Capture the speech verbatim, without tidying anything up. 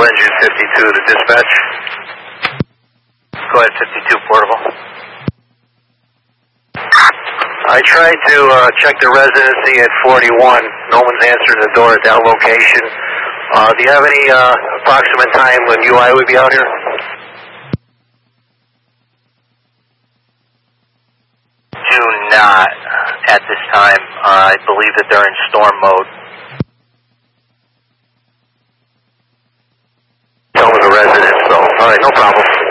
engine fifty-two to dispatch. Go ahead, fifty-two portable. I tried to uh, check the residency at forty-one. No one's answering the door at that location. Uh, do you have any uh, approximate time when U I would be out here? Do not at this time. Uh, I believe that they're in storm mode. Tell me the residence, though. All right, no problem.